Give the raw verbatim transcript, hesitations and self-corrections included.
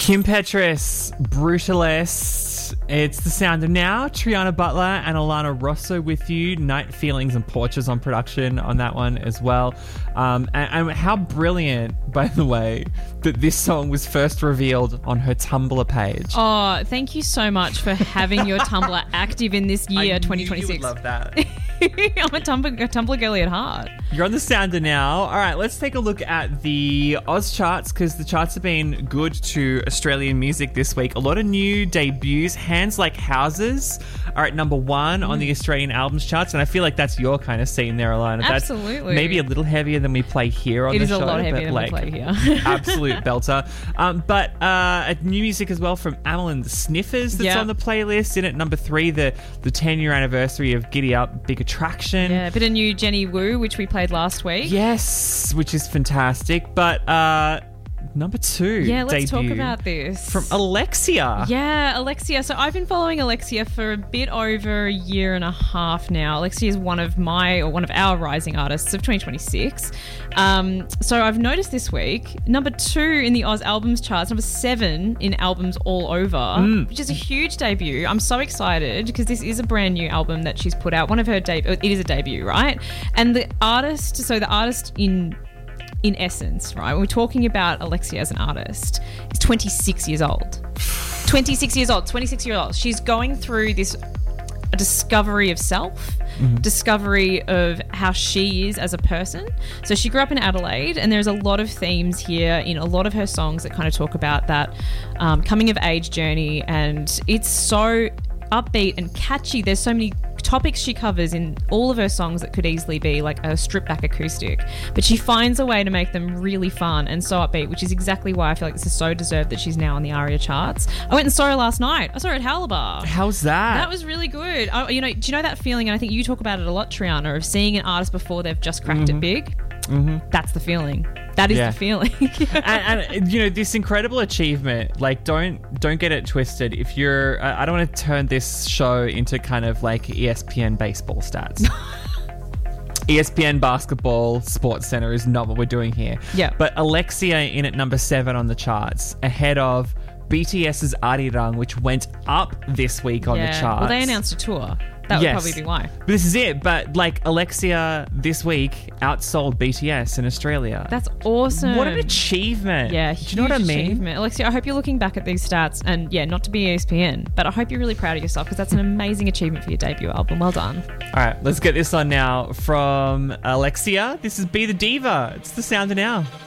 Kim Petras, Brutalist. It's The Sound of Now. Triana Butler and Alana Rosso with you. Night Feelings and Porches on production on that one as well. Um, and, and how brilliant, by the way, that this song was first revealed on her Tumblr page. Oh, thank you so much for having your Tumblr active in this year, I twenty twenty-six. Knew you would love that. I'm a Tumblr, a Tumblr girly at heart. You're on The Sounder now. All right, let's take a look at the Oz charts because the charts have been good to Australian music this week. A lot of new debuts. Hands Like Houses are at number one mm. on the Australian albums charts, and I feel like that's your kind of scene there, Alana. That's absolutely. Maybe a little heavier than we play here on it the show. show. It is a lot heavier than like, we play here. Absolute belter. Um, but uh, new music as well from Amyl and the Sniffers that's yep. on the playlist. In at number three, the the ten-year anniversary of Giddy Up, Big Attraction. Yeah, a bit of new Jenny Wu, which we played last week. Yes, which is fantastic. But uh, number two, yeah, let's debut talk about this from Alexia. Yeah, Alexia. So I've been following Alexia for a bit over a year and a half now. Alexia is one of my or one of our rising artists of twenty twenty-six. Um, so I've noticed this week number two in the Oz albums charts, number seven in albums all over, mm. which is a huge debut. I'm so excited because this is a brand new album that she's put out. One of her debut. It is a debut, right? And the artist. So the artist in. In essence, right, when we're talking about Alexia as an artist, is twenty-six years old. twenty-six years old, twenty-six years old. She's going through this a discovery of self, mm-hmm. discovery of how she is as a person. So she grew up in Adelaide, and there's a lot of themes here in a lot of her songs that kind of talk about that um, coming of age journey, and it's so upbeat and catchy. There's so many topics she covers in all of her songs that could easily be like a stripped back acoustic, but she finds a way to make them really fun and so upbeat, which is exactly why I feel like this is so deserved that she's now on the ARIA charts. I went and saw her last night. I saw her at Halabar. How's that? That was really good. I, you know, do you know that feeling, and I think you talk about it a lot, Triana, of seeing an artist before they've just cracked mm-hmm. it big? Mm-hmm. That's the feeling. That is yeah. the feeling. and, and you know, this incredible achievement, like don't don't get it twisted. If you're I don't want to turn this show into kind of like E S P N baseball stats. E S P N basketball sports center is not what we're doing here. Yeah. But Alexia in at number seven on the charts, ahead of BTS's Arirang, which went up this week on yeah. the charts. Well, they announced a tour. That would yes. probably be why. But this is it. But like Alexia this week outsold B T S in Australia. That's awesome. What an achievement. Yeah, do you know what I mean? Achievement. Alexia, I hope you're looking back at these stats, and yeah, not to be E S P N, but I hope you're really proud of yourself because that's an amazing achievement for your debut album. Well done. All right, let's get this on now from Alexia. This is Be the Diva. It's The Sound of Now.